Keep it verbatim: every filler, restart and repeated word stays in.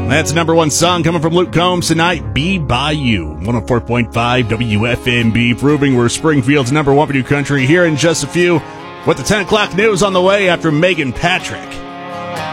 That's the number one song coming from Luke Combs tonight, Be By You. one oh four point five W F M B, proving we're Springfield's number one for new country. Here in just a few, with the ten o'clock news on the way after Megan Patrick.